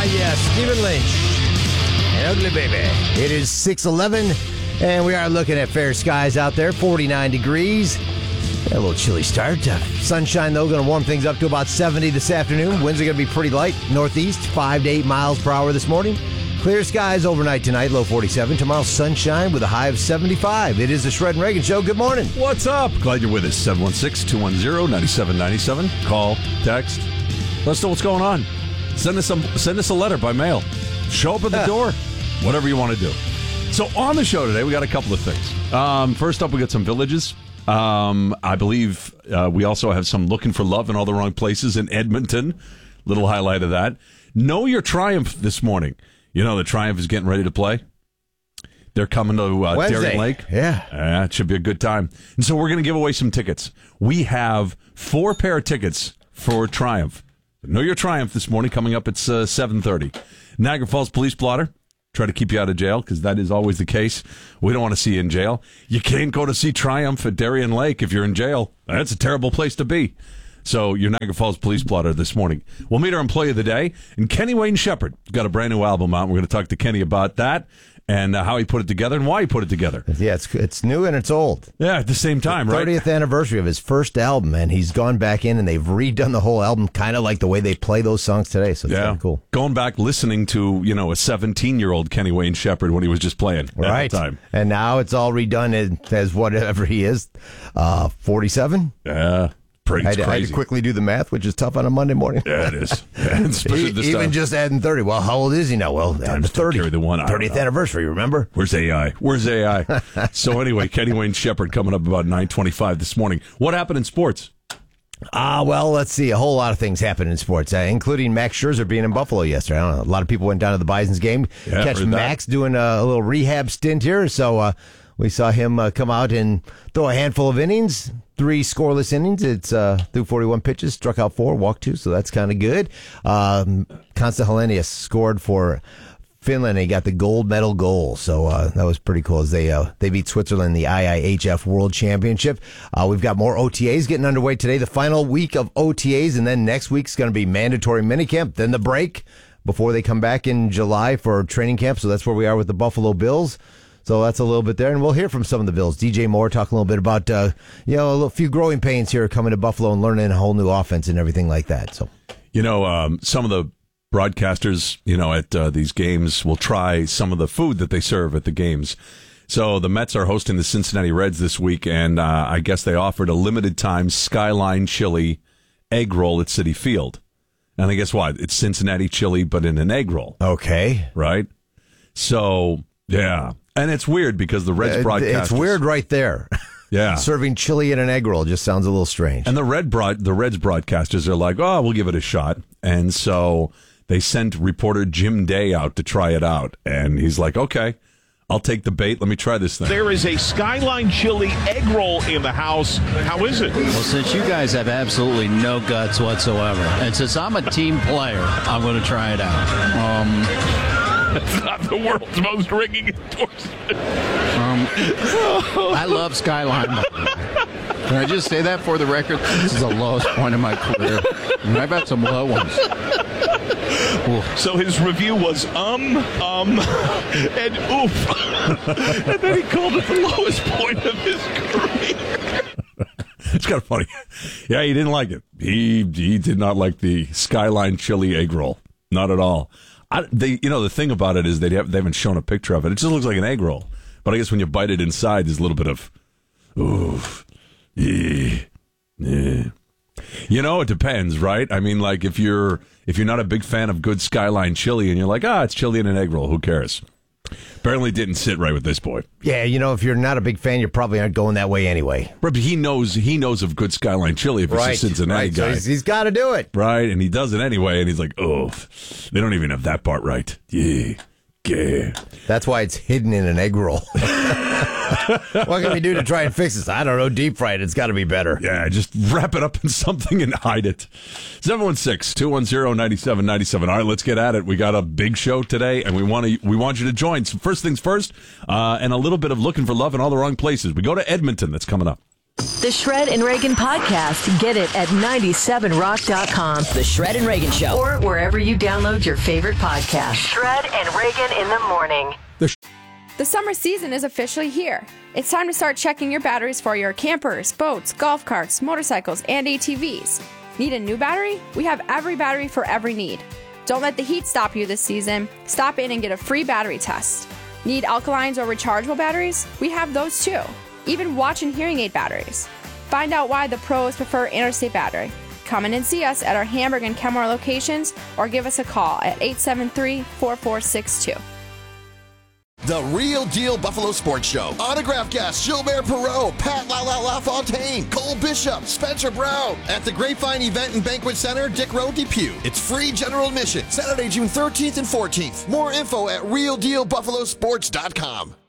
Yes, Stephen Lynch and Ugly Baby. It is 6:11, and we are looking at fair skies out there, 49 degrees. A little chilly start. Sunshine, though, going to warm things up to about 70 this afternoon. Winds are going to be pretty light, northeast, 5 to 8 miles per hour this morning. Clear skies overnight tonight, low 47. Tomorrow, sunshine with a high of 75. It is the Shred and Reagan Show. Good morning. What's up? Glad you're with us. 716-210-9797. Call, text. Let us know what's going on. Send us a letter by mail. Show up at the door. Whatever you want to do. So on the show today, we got a couple of things. First up, we got some villages. I believe we also have some looking for love in all the wrong places in Edmonton. Little highlight of that. Know your Triumph this morning. You know the Triumph is getting ready to play. They're coming to Darien Lake. Yeah. It should be a good time. And so we're going to give away some tickets. We have 4 pair of tickets for Triumph. Know your Triumph this morning coming up at 7:30. Niagara Falls Police Blotter. Try to keep you out of jail because that is always the case. We don't want to see you in jail. You can't go to see Triumph at Darien Lake if you're in jail. That's a terrible place to be. So your Niagara Falls Police Blotter this morning. We'll meet our Employee of the Day. And Kenny Wayne Shepherd got a brand new album out. We're going to talk to Kenny about that and how he put it together and why he put it together. Yeah, it's new and it's old. Yeah, at the same time, right? 30th anniversary of his first album, and he's gone back in and they've redone the whole album kind of like the way they play those songs today. So it's kind of cool. Going back listening to, a 17-year-old Kenny Wayne Shepherd when he was just playing at the time. And now it's all redone as whatever he is, 47? Yeah. I had to quickly do the math, which is tough on a Monday morning. Yeah, it is. Especially this Even time. just adding 30. Well, how old is he now? Well, the 30th anniversary, remember? Where's AI? So anyway, Kenny Wayne Shepherd coming up about 9:25 this morning. What happened in sports? Well, let's see. A whole lot of things happened in sports, including Max Scherzer being in Buffalo yesterday. I don't know. A lot of people went down to the Bison's game. Yeah, catch Max doing a little rehab stint here. So we saw him come out and throw a handful of innings. 3 scoreless innings. It's threw 41 pitches, struck out 4, walked 2, so that's kind of good. Consta Helenius scored for Finland. He got the gold medal goal, so that was pretty cool as they beat Switzerland in the IIHF World Championship. We've got more OTAs getting underway today, the final week of OTAs, and then next week's going to be mandatory minicamp, then the break before they come back in July for training camp, so that's where we are with the Buffalo Bills. So that's a little bit there, and we'll hear from some of the Bills. DJ Moore talking a little bit about, a few growing pains here coming to Buffalo and learning a whole new offense and everything like that. So, some of the broadcasters, at these games will try some of the food that they serve at the games. So the Mets are hosting the Cincinnati Reds this week, and I guess they offered a limited time Skyline Chili egg roll at Citi Field. And I guess what? It's Cincinnati chili, but in an egg roll. Okay. Right? So, yeah. And it's weird because the Reds broadcasters... It's weird right there. Yeah. Serving chili in an egg roll just sounds a little strange. And the Reds broadcasters are like, we'll give it a shot. And so they sent reporter Jim Day out to try it out. And he's like, okay, I'll take the bait. Let me try this thing. There is a Skyline Chili egg roll in the house. How is it? Well, since you guys have absolutely no guts whatsoever, and since I'm a team player, I'm going to try it out. It's not the world's most ringing endorsement. I love Skyline. Can I just say that for the record? This is the lowest point in my career. And I've had some low ones. So his review was and oof. And then he called it the lowest point of his career. It's kind of funny. Yeah, he didn't like it. He did not like the Skyline Chili egg roll. Not at all. The thing about it is they haven't shown a picture of it. It just looks like an egg roll. But I guess when you bite it inside, there's a little bit of, oof, yeah. It depends, right? I mean, like if you're not a big fan of good Skyline chili and you're like, it's chili in an egg roll, who cares? Apparently didn't sit right with this boy. Yeah, if you're not a big fan, you probably aren't going that way anyway. But he knows of good Skyline chili if he's a Cincinnati guy. So he's got to do it. Right, and he does it anyway, and he's like, they don't even have that part right. Yeah. That's why it's hidden in an egg roll. What can we do to try and fix this? I don't know. Deep fry it. It's got to be better. Yeah, just wrap it up in something and hide it. 716-210-9797. All right, let's get at it. We got a big show today, and we want you to join. So first things first, and a little bit of looking for love in all the wrong places. We go to Edmonton. That's coming up. The Shred and Reagan podcast. Get it at 97rock.com. The Shred and Reagan Show. Or wherever you download your favorite podcast. Shred and Reagan in the morning. The summer season is officially here. It's time to start checking your batteries for your campers, boats, golf carts, motorcycles, and ATVs. Need a new battery? We have every battery for every need. Don't let the heat stop you this season. Stop in and get a free battery test. Need alkalines or rechargeable batteries? We have those too. Even watch and hearing aid batteries. Find out why the pros prefer Interstate Battery. Come in and see us at our Hamburg and Kenmore locations or give us a call at 873-4462. The Real Deal Buffalo Sports Show. Autograph guests Gilbert Perreault, Pat LaFontaine, Cole Bishop, Spencer Brown. At the Grapevine Event and Banquet Center, Dick Road, Depew. It's free general admission. Saturday, June 13th and 14th. More info at realdealbuffalosports.com.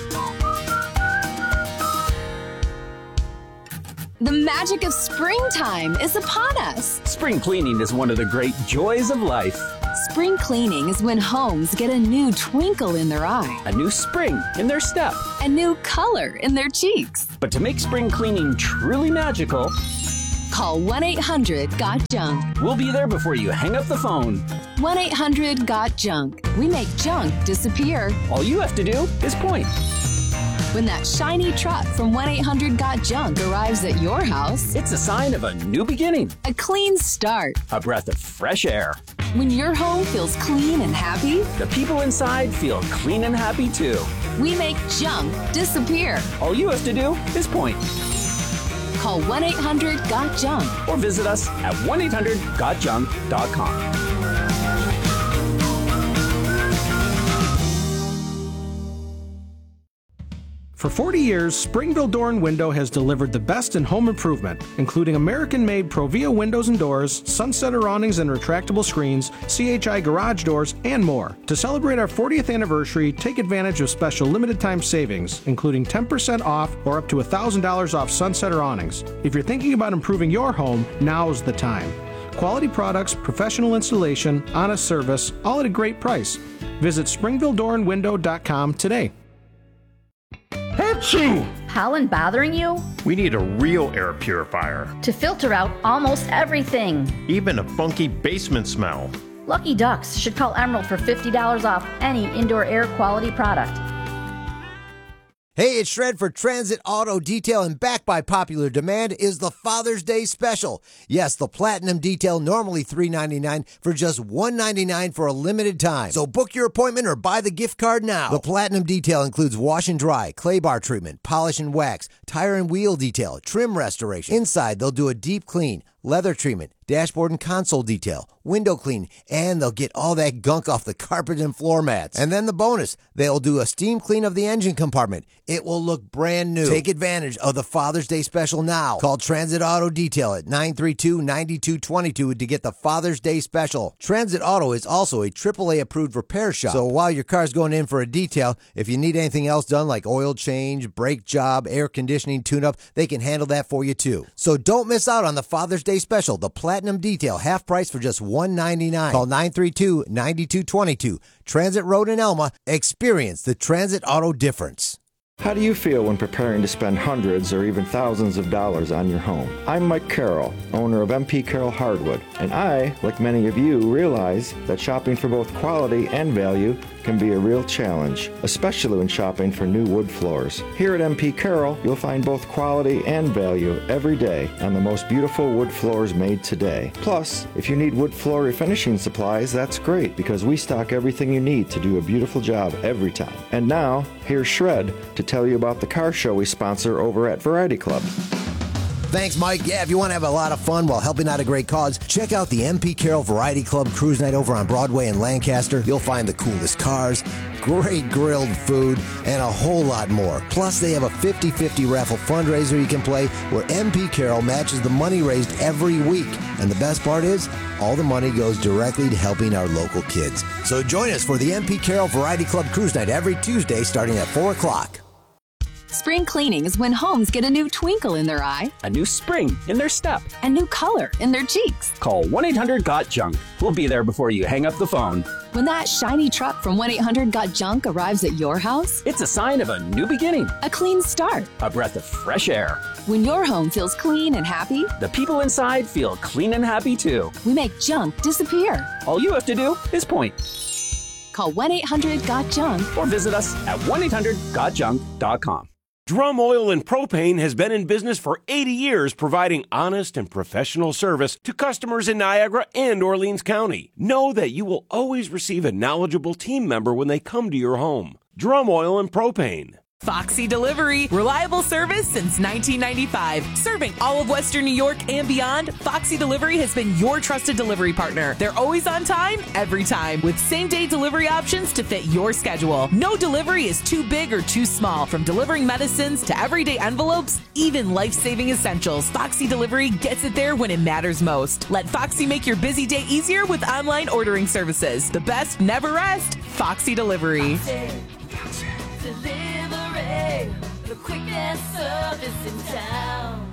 The magic of springtime is upon us. Spring cleaning is one of the great joys of life. Spring cleaning is when homes get a new twinkle in their eye, A new spring in their step. a new color in their cheeks. But to make spring cleaning truly magical, Call 1-800-GOT-JUNK. we'll be there before you hang up the phone. 1-800-GOT-JUNK. We make junk disappear. All you have to do is point. When that shiny truck from 1-800-GOT-JUNK arrives at your house, It's a sign of a new beginning, a clean start. a breath of fresh air. When your home feels clean and happy, The people inside feel clean and happy too. we make junk disappear. All you have to do is point Call 1-800-GOT-JUNK. or visit us at 1-800-GOTJUNK.com. For 40 years, Springville Door and Window has delivered the best in home improvement, including American-made Provia windows and doors, Sunsetter awnings and retractable screens, CHI garage doors, and more. To celebrate our 40th anniversary, take advantage of special limited-time savings, including 10% off or up to $1,000 off Sunsetter awnings. If you're thinking about improving your home, now's the time. Quality products, professional installation, honest service, all at a great price. Visit SpringvilleDoorandWindow.com today. Achoo! Pollen bothering you? We need a real air purifier. To filter out almost everything. Even a funky basement smell. Lucky Ducks should call Emerald for $50 off any indoor air quality product. Hey, it's Shred for Transit Auto Detail, and back by popular demand is the Father's Day Special. Yes, the Platinum Detail, normally $3.99 for just $1.99 for a limited time. So book your appointment or buy the gift card now. The Platinum Detail includes wash and dry, clay bar treatment, polish and wax, tire and wheel detail, trim restoration. Inside, they'll do a deep clean, leather treatment, dashboard and console detail, window clean, and they'll get all that gunk off the carpet and floor mats. And then the bonus, they'll do a steam clean of the engine compartment. It will look brand new. Take advantage of the Father's Day Special now. Call Transit Auto Detail at 932-9222 to get the Father's Day Special. Transit Auto is also a AAA approved repair shop. So while your car's going in for a detail, if you need anything else done like oil change, brake job, air conditioning, tune-up, they can handle that for you too. So don't miss out on the Father's Day Special, the Platinum Detail, half price for just $1.99. Call 932-9222. Transit Road in Elma. Experience the Transit Auto difference. How do you feel when preparing to spend hundreds or even thousands of dollars on your home? I'm Mike Carroll, owner of MP Carroll Hardwood, and I, like many of you, realize that shopping for both quality and value can be a real challenge, especially when shopping for new wood floors. Here at MP Carroll, you'll find both quality and value every day on the most beautiful wood floors made today. Plus, if you need wood floor refinishing supplies, that's great because we stock everything you need to do a beautiful job every time. And now, here's Shred to tell you about the car show we sponsor over at Variety Club. Thanks, Mike. Yeah, if you want to have a lot of fun while helping out a great cause, check out the MP Carroll Variety Club Cruise Night over on Broadway in Lancaster. You'll find the coolest cars, great grilled food, and a whole lot more. Plus, they have a 50-50 raffle fundraiser you can play where MP Carroll matches the money raised every week. And the best part is, all the money goes directly to helping our local kids. So join us for the MP Carroll Variety Club Cruise Night every Tuesday starting at 4 o'clock. Spring cleaning is when homes get a new twinkle in their eye, A new spring in their step. a new color in their cheeks. Call 1-800-GOT-JUNK. We'll be there before you hang up the phone. When that shiny truck from 1-800-GOT-JUNK arrives at your house, It's a sign of a new beginning, a clean start. a breath of fresh air. When your home feels clean and happy, The people inside feel clean and happy too. we make junk disappear. All you have to do is point Call 1-800-GOT-JUNK. or visit us at 1-800-GOTJUNK.com. Drum Oil and Propane has been in business for 80 years, providing honest and professional service to customers in Niagara and Orleans County. Know that you will always receive a knowledgeable team member when they come to your home. Drum Oil and Propane. Foxy Delivery, reliable service since 1995. Serving all of Western New York and beyond, Foxy Delivery has been your trusted delivery partner. They're always on time, every time, with same-day delivery options to fit your schedule. No delivery is too big or too small. From delivering medicines to everyday envelopes, even life-saving essentials, Foxy Delivery gets it there when it matters most. Let Foxy make your busy day easier with online ordering services. The best never rest, Foxy Delivery. Delivery, the quickest service in town.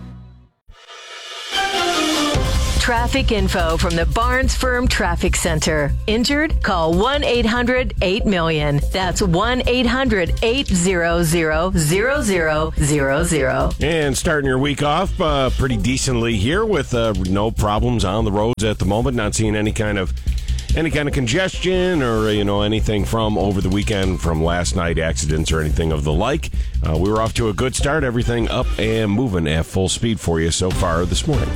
Traffic info from the Barnes Firm Traffic Center. Injured? Call 1-800-8-MILLION. That's 1-800-800-0000. And starting your week off pretty decently here with no problems on the roads at the moment. Not seeing any kind of congestion or anything from over the weekend from last night, accidents or anything of the like. We were off to a good start. Everything up and moving at full speed for you so far this morning.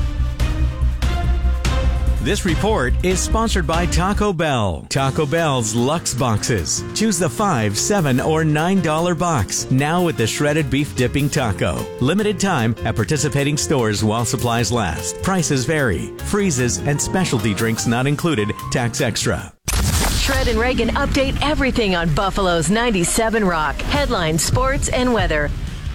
This report is sponsored by Taco Bell. Taco Bell's Luxe Boxes. Choose the $5, $7, or $9 box. Now with the shredded beef dipping taco. Limited time at participating stores while supplies last. Prices vary. Freezes and specialty drinks not included. Tax extra. Shred and Reagan update everything on Buffalo's 97 Rock. Headlines, sports, and weather.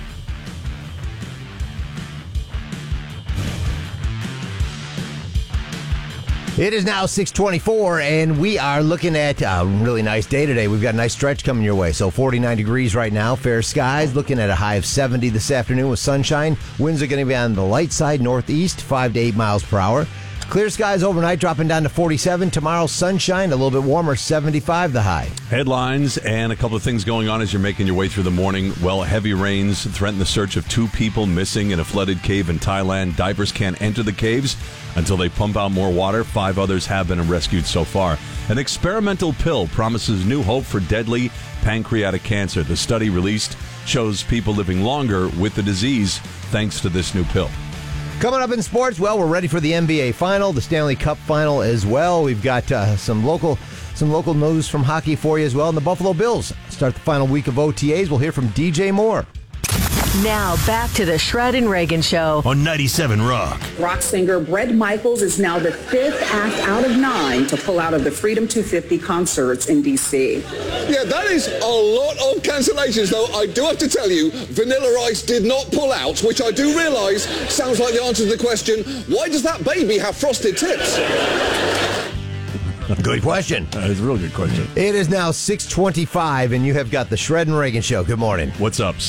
It is now 6:24, and we are looking at a really nice day today. We've got a nice stretch coming your way. So 49 degrees right now, fair skies, looking at a high of 70 this afternoon with sunshine. Winds are going to be on the light side, northeast, 5 to 8 miles per hour. Clear skies overnight, dropping down to 47. Tomorrow, sunshine, a little bit warmer, 75 the high. Headlines and a couple of things going on as you're making your way through the morning. Well, heavy rains threaten the search of 2 people missing in a flooded cave in Thailand. Divers can't enter the caves until they pump out more water. 5 others have been rescued so far. An experimental pill promises new hope for deadly pancreatic cancer. The study released shows people living longer with the disease thanks to this new pill. Coming up in sports, well, we're ready for the NBA Final, the Stanley Cup Final as well. We've got some local news from hockey for you as well. And the Buffalo Bills start the final week of OTAs. We'll hear from DJ Moore. Now back to the Shred and Reagan Show on 97 Rock. Rock singer Bret Michaels is now the 5th act out of 9 to pull out of the Freedom 250 concerts in D.C. Yeah, that is a lot of cancellations, though. I do have to tell you, Vanilla Ice did not pull out, which I do realise sounds like the answer to the question, why does that baby have frosted tips? Good question. It's a real good question. It is now 6:25, and you have got the Shred and Reagan Show. Good morning. What's up?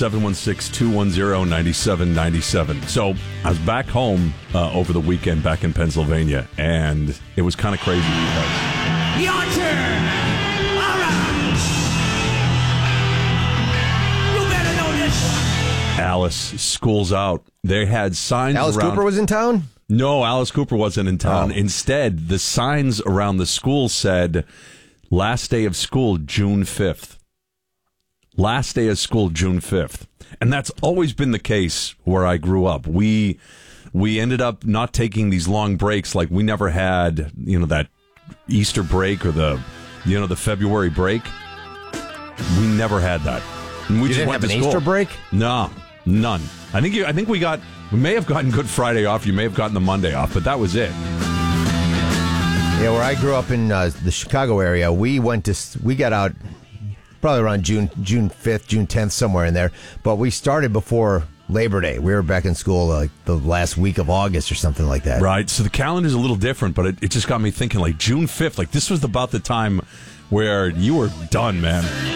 716-210-9797. So I was back home over the weekend back in Pennsylvania, and it was kind of crazy because... Your turn! All right! You better know this! Alice, school's out. They had signs Alice around... Cooper was in town? No, Alice Cooper wasn't in town. Oh. Instead, the signs around the school said, last day of school, June 5th. Last day of school, June 5th. And that's always been the case where I grew up. We ended up not taking these long breaks. Like, we never had, that Easter break or the February break. We never had that. And we you just didn't went have to an school. Easter break? No, none. I think we may have gotten Good Friday off. You may have gotten the Monday off, but that was it. Yeah, where I grew up in the Chicago area, we got out probably around June 5th, June 10th, somewhere in there. But we started before Labor Day. We were back in school like the last week of August or something like that. Right. So the calendar's a little different, but it just got me thinking, like, June 5th, like, this was about the time where you were done, man.